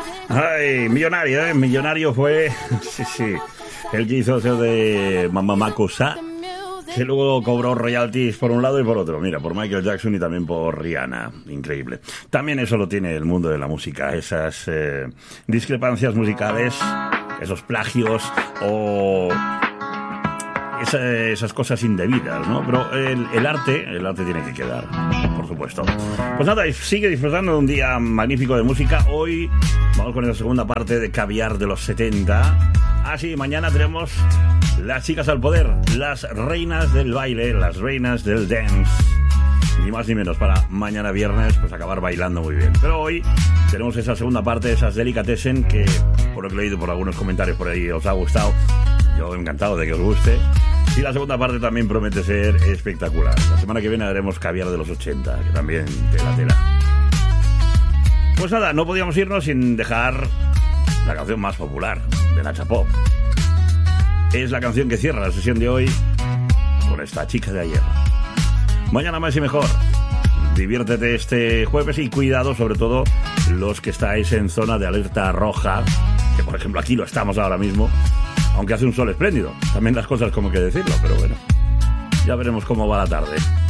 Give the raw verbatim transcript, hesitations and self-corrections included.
Ay, millonario, ¿eh? Millonario fue... sí, sí. El que hizo eso de Mamma Makosa, que luego cobró royalties por un lado y por otro. Mira, por Michael Jackson y también por Rihanna. Increíble. También eso lo tiene el mundo de la música. Esas eh, discrepancias musicales, esos plagios o... Esa, esas cosas indebidas, ¿no? Pero el, el arte, el arte tiene que quedar, por supuesto. Pues nada, sigue disfrutando de un día magnífico de música. Hoy vamos con esa segunda parte de Caviar de los setenta. Ah, sí, mañana tenemos las chicas al poder, las reinas del baile, las reinas del dance. Ni más ni menos, para mañana viernes, pues acabar bailando muy bien. Pero hoy tenemos esa segunda parte de esas delicatessen que, por lo que he leído por algunos comentarios por ahí, os ha gustado. Yo encantado de que os guste. Y la segunda parte también promete ser espectacular. La semana que viene haremos Caviar de los ochenta, que también tela tela. Pues nada, no podíamos irnos sin dejar la canción más popular de Nacha Pop. Es la canción que cierra la sesión de hoy con esta chica de ayer. Mañana más y mejor. Diviértete este jueves y cuidado, sobre todo los que estáis en zona de alerta roja, que por ejemplo aquí lo estamos ahora mismo. Aunque hace un sol espléndido. También las cosas como que decirlo, pero bueno. Ya veremos cómo va la tarde.